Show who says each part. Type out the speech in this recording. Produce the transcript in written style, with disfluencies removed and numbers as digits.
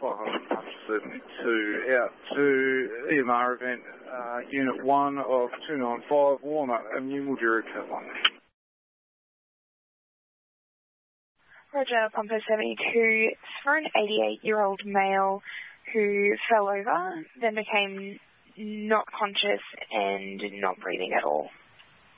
Speaker 1: 572 out to EMR event, Unit 1 of 295, Walnut Avenue, Mildura, Cat 1.
Speaker 2: Roger, Pumper 72. It's for an 88-year-old male who fell over, then became not conscious and not breathing at all.